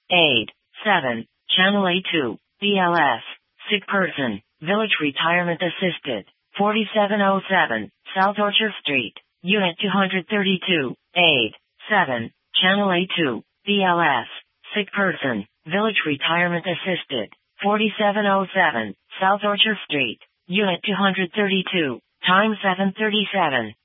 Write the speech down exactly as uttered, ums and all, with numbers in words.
Aid. seven. Channel A two. B L S. Sick person. Village Retirement Assisted. forty-seven oh seven. South Orchard Street. Unit two thirty-two. Aid. seven. Channel A two. B L S. Sick person. Village Retirement Assisted. forty-seven oh seven. South Orchard Street. Unit two thirty-two. Time seven thirty-seven.